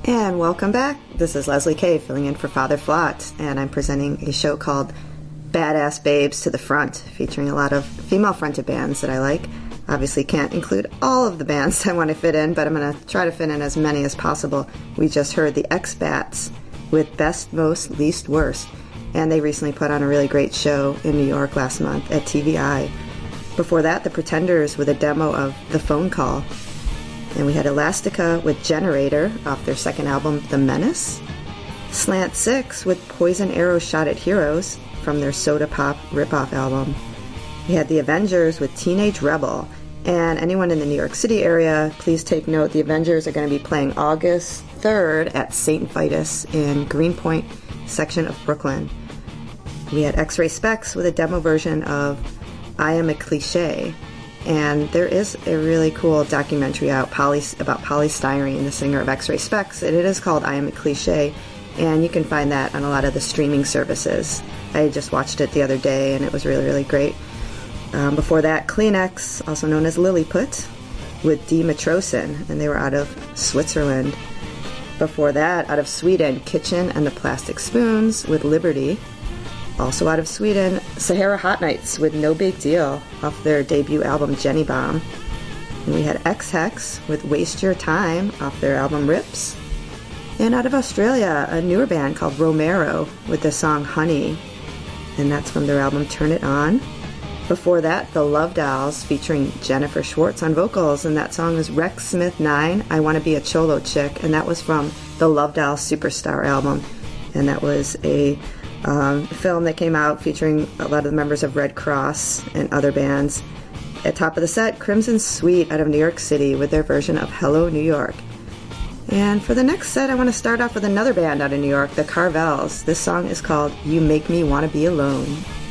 And welcome back. This is Leslie Kay filling in for Father Flott, and I'm presenting a show called Badass Babes to the Front, featuring a lot of female-fronted bands that I like. Obviously can't include all of the bands I want to fit in, but I'm going to try to fit in as many as possible. We just heard the X-Bats with Best, Most, Least, Worst, and they recently put on a really great show in New York last month at TVI. Before that, the Pretenders with a demo of The Phone Call. And we had Elastica with Generator off their second album, The Menace. Slant 6 with Poison Arrow Shot at Heroes from their Soda Pop ripoff album. We had the Avengers with Teenage Rebel. And anyone in the New York City area, please take note, the Avengers are going to be playing August 3rd at St. Vitus in Greenpoint section of Brooklyn. We had X-Ray Specs with a demo version of I Am a Cliché. And there is a really cool documentary out about Polly Styrene, the singer of X-Ray Specs, and it is called I Am a Cliché, and you can find that on a lot of the streaming services. I just watched it the other day, and it was really, really great. Before that, Kleenex, also known as Lilliput, with D. Matrosen, and they were out of Switzerland. Before that, out of Sweden, Kitchen and the Plastic Spoons with Liberty. Also out of Sweden, Sahara Hot Nights with No Big Deal off their debut album Jenny Bomb. And we had X-Hex with Waste Your Time off their album Rips. And out of Australia, a newer band called Romero with the song Honey, and that's from their album Turn It On. Before that, the Love Dolls featuring Jennifer Schwartz on vocals, and that song is Rex Smith 9, I Want to Be a Cholo Chick, and that was from the Love Dolls Superstar album. And that was a film that came out featuring a lot of the members of Red Cross and other bands. At top of the set, Crimson Sweet out of New York City with their version of Hello New York. And for the next set, I want to start off with another band out of New York, the Carvels. This song is called You Make Me Wanna Be Alone.